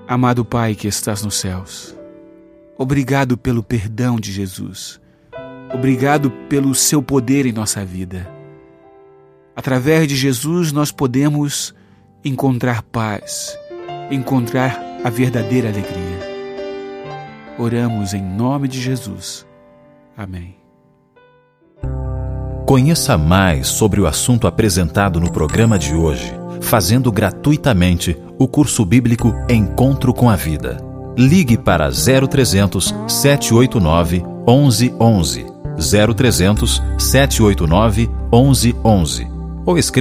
Amado Pai que estás nos céus, obrigado pelo perdão de Jesus. Obrigado pelo seu poder em nossa vida. Através de Jesus nós podemos encontrar paz, encontrar a verdadeira alegria. Oramos em nome de Jesus. Amém. Conheça mais sobre o assunto apresentado no programa de hoje, fazendo gratuitamente o curso bíblico Encontro com a Vida. Ligue para 0300 789 1111, 0300 789 1111, ou escreva